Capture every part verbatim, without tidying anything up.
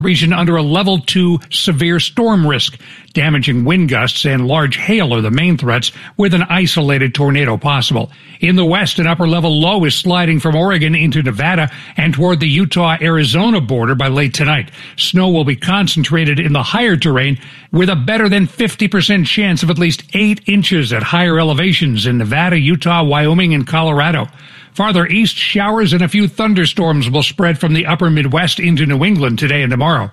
region under a level two severe storm risk. Damaging wind gusts and large hail are the main threats, with an isolated tornado possible. In the west, an upper level low is sliding from Oregon into Nevada and toward the Utah-Arizona border by late tonight. Snow will be concentrated in the higher terrain, with a better than fifty percent chance of at least eight inches at higher elevations in Nevada, Utah, Wyoming, and Colorado. Farther east, showers and a few thunderstorms will spread from the upper Midwest into New England today and tomorrow.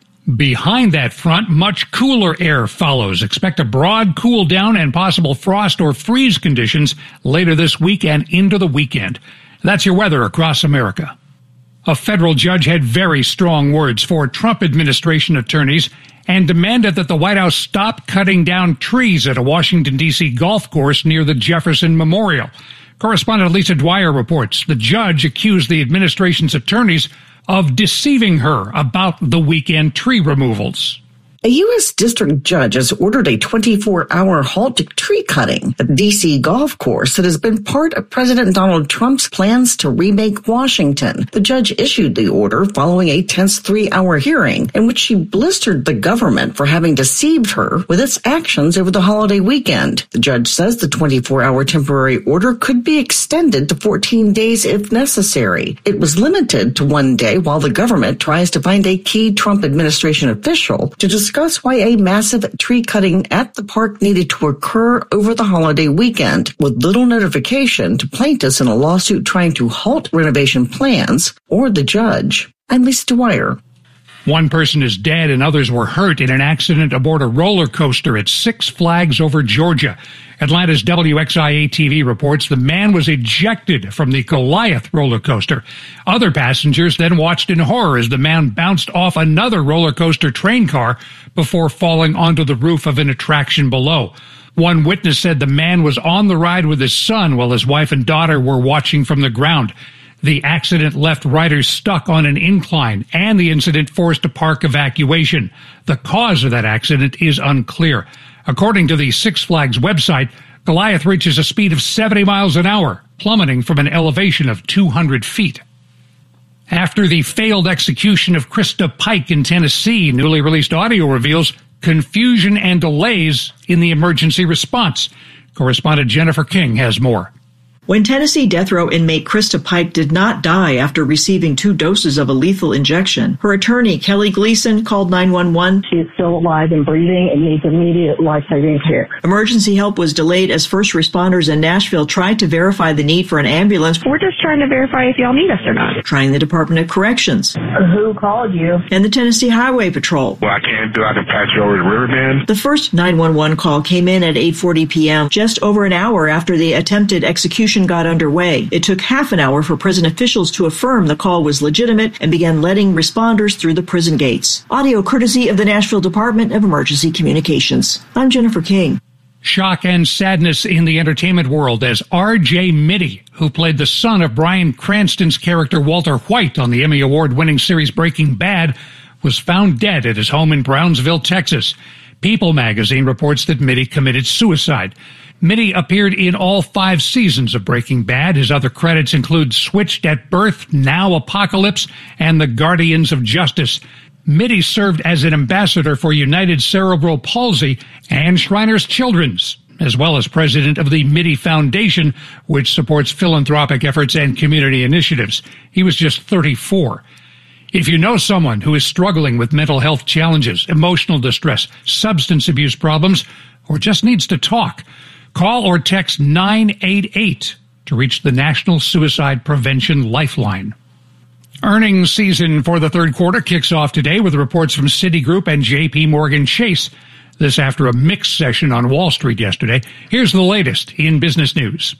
Behind that front, much cooler air follows. Expect a broad cool down and possible frost or freeze conditions later this week and into the weekend. That's your weather across America. A federal judge had very strong words for Trump administration attorneys and demanded that the White House stop cutting down trees at a Washington, D C golf course near the Jefferson Memorial. Correspondent Lisa Dwyer reports the judge accused the administration's attorneys of deceiving her about the weekend tree removals. A U S district judge has ordered a twenty-four hour halt to tree cutting at the D C golf course that has been part of President Donald Trump's plans to remake Washington. The judge issued the order following a tense three hour hearing in which she blistered the government for having deceived her with its actions over the holiday weekend. The judge says the twenty-four hour temporary order could be extended to fourteen days if necessary. It was limited to one day while the government tries to find a key Trump administration official to discuss discuss why a massive tree cutting at the park needed to occur over the holiday weekend, with little notification to plaintiffs in a lawsuit trying to halt renovation plans or the judge. I'm Lisa Dwyer. One person is dead and others were hurt in an accident aboard a roller coaster at Six Flags over Georgia. Atlanta's W X I A T V reports the man was ejected from the Goliath roller coaster. Other passengers then watched in horror as the man bounced off another roller coaster train car before falling onto the roof of an attraction below. One witness said the man was on the ride with his son while his wife and daughter were watching from the ground. The accident left riders stuck on an incline, and the incident forced a park evacuation. The cause of that accident is unclear. According to the Six Flags website, Goliath reaches a speed of seventy miles an hour, plummeting from an elevation of two hundred feet. After the failed execution of Krista Pike in Tennessee, newly released audio reveals confusion and delays in the emergency response. Correspondent Jennifer King has more. When Tennessee death row inmate Krista Pike did not die after receiving two doses of a lethal injection, her attorney, Kelly Gleason, called nine one one. She is still alive and breathing and needs immediate life-saving care. Emergency help was delayed as first responders in Nashville tried to verify the need for an ambulance. We're just trying to verify if y'all need us or not. Trying the Department of Corrections. Who called you? And the Tennessee Highway Patrol. Well, I can't do I can patch you over to Riverbend. The first nine one one call came in at eight forty p.m., just over an hour after the attempted execution got underway. It took half an hour for prison officials to affirm the call was legitimate and began letting responders through the prison gates. Audio courtesy of the Nashville Department of Emergency Communications. I'm Jennifer King. Shock and sadness in the entertainment world as R J Mitte, who played the son of Bryan Cranston's character Walter White on the Emmy Award-winning series Breaking Bad, was found dead at his home in Brownsville, Texas. People magazine reports that Mitte committed suicide. Mitte appeared in all five seasons of Breaking Bad. His other credits include Switched at Birth, Now Apocalypse, and The Guardians of Justice. Mitte served as an ambassador for United Cerebral Palsy and Shriners Children's, as well as president of the Mitte Foundation, which supports philanthropic efforts and community initiatives. He was just thirty-four. If you know someone who is struggling with mental health challenges, emotional distress, substance abuse problems, or just needs to talk, call or text nine eight eight to reach the National Suicide Prevention Lifeline. Earnings season for the third quarter kicks off today with reports from Citigroup and J P Morgan Chase. This after a mixed session on Wall Street yesterday. Here's the latest in business news.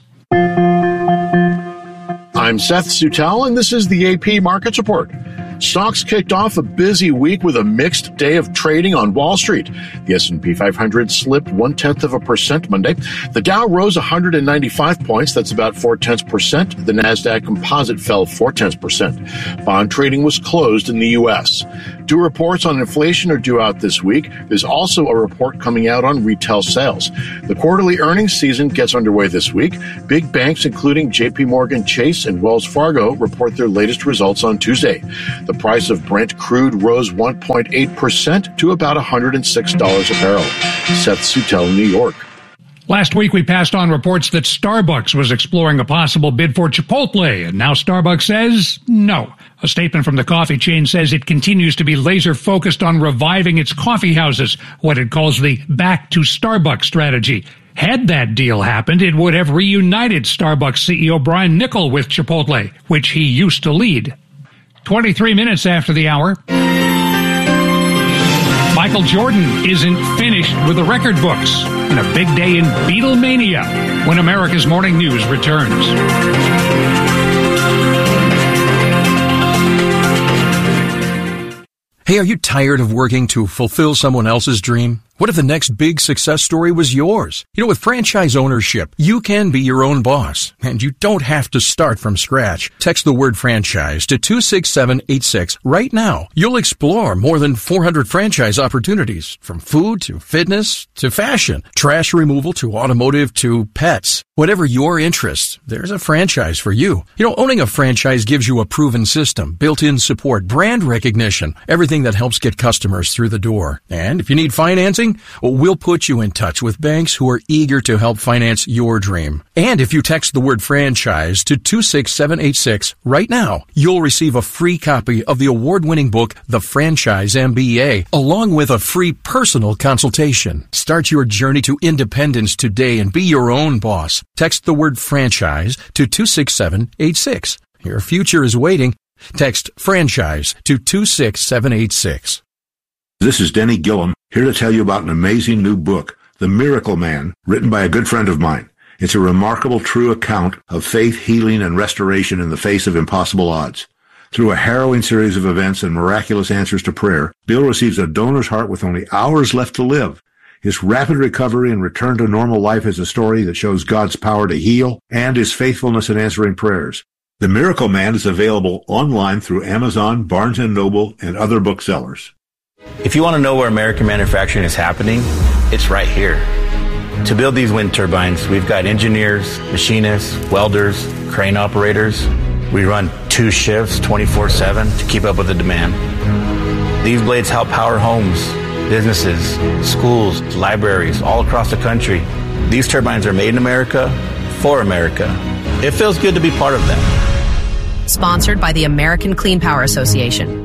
I'm Seth Sutel, and this is the A P Markets Report. Stocks kicked off a busy week with a mixed day of trading on Wall Street. The S and P five hundred slipped one-tenth of a percent Monday. The Dow rose one hundred ninety-five points. That's about four-tenths percent. The NASDAQ Composite fell four-tenths percent. Bond trading was closed in the U S. Two reports on inflation are due out this week. There's also a report coming out on retail sales. The quarterly earnings season gets underway this week. Big banks, including J P Morgan Chase and Wells Fargo, report their latest results on Tuesday. The price of Brent crude rose one point eight percent to about one hundred six dollars a barrel. Seth Sutel, New York. Last week, we passed on reports that Starbucks was exploring a possible bid for Chipotle, and now Starbucks says no. A statement from the coffee chain says it continues to be laser-focused on reviving its coffee houses, what it calls the Back to Starbucks strategy. Had that deal happened, it would have reunited Starbucks C E O Brian Niccol with Chipotle, which he used to lead. twenty-three minutes after the hour. Michael Jordan isn't finished with the record books, and a big day in Beatlemania when America's Morning News returns. Hey, are you tired of working to fulfill someone else's dream? What if the next big success story was yours? You know, with franchise ownership, you can be your own boss, and you don't have to start from scratch. Text the word franchise to two six seven eight six right now. You'll explore more than four hundred franchise opportunities, from food to fitness to fashion, trash removal to automotive to pets. Whatever your interest, there's a franchise for you. You know, owning a franchise gives you a proven system, built-in support, brand recognition, everything that helps get customers through the door. And if you need financing, well, we'll put you in touch with banks who are eager to help finance your dream. And if you text the word franchise to two six seven eight six right now, you'll receive a free copy of the award-winning book, The Franchise M B A, along with a free personal consultation. Start your journey to independence today and be your own boss. Text the word franchise to two six seven eight six. Your future is waiting. Text franchise to two six seven eight six. This is Denny Gillum, here to tell you about an amazing new book, The Miracle Man, written by a good friend of mine. It's a remarkable true account of faith, healing, and restoration in the face of impossible odds. Through a harrowing series of events and miraculous answers to prayer, Bill receives a donor's heart with only hours left to live. His rapid recovery and return to normal life is a story that shows God's power to heal and His faithfulness in answering prayers. The Miracle Man is available online through Amazon, Barnes and Noble, and other booksellers. If you want to know where American manufacturing is happening, it's right here. To build these wind turbines, we've got engineers, machinists, welders, crane operators. We run two shifts, twenty-four seven, to keep up with the demand. These blades help power homes, businesses, schools, libraries, all across the country. These turbines are made in America, for America. It feels good to be part of that. Sponsored by the American Clean Power Association.